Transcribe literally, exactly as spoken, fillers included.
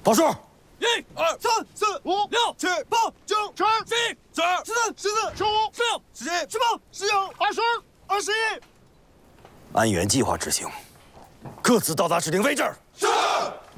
报数。 一、二、三、四、五、六、七、八、九、十、十一、十二、十三、十四、十五、十六、十七、十八、十九、二十、二十一。 按原计划执行，各自到达指定位置。是。